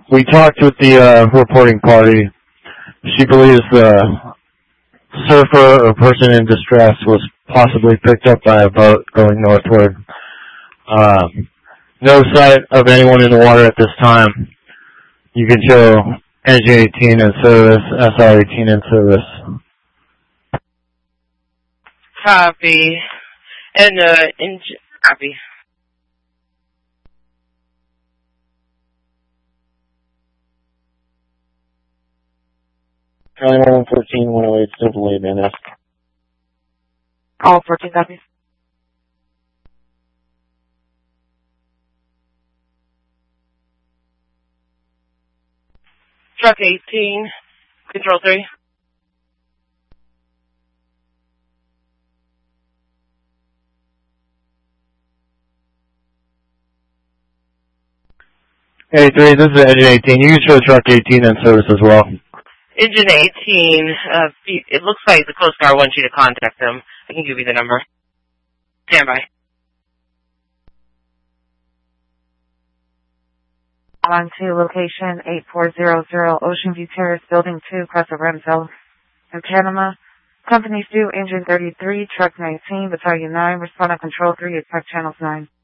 We talked with the reporting party. She believes the surfer or person in distress was possibly picked up by a boat going northward. No sight of anyone in the water at this time. You can show Engine 18 in service, SR 18 in service. Copy. And copy. Charlie 114, 108, still delayed, man. All 14 copies. Truck 18, Control 3. Hey, 3, this is Engine 18. You can show Truck 18 in service as well. Engine 18, it looks like the Coast Guard wants you to contact them. I can give you the number. Stand by. On to location 8400 Ocean View Terrace, Building 2, Crescent Ramsell in Panama. Companies due, Engine 33, Truck 19, Battalion 9, respond on Control 3, expect channels 9.